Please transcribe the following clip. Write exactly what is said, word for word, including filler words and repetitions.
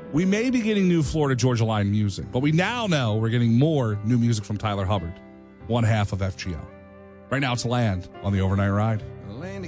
We may be getting new Florida Georgia Line music, but we now know we're getting more new music from Tyler Hubbard, one half of F G O. Right now it's Land on the Overnight Ride.